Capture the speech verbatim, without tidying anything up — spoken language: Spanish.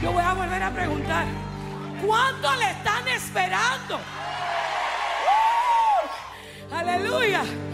Yo voy a volver a preguntar: ¿cuánto le están esperando? ¡Uh! Aleluya.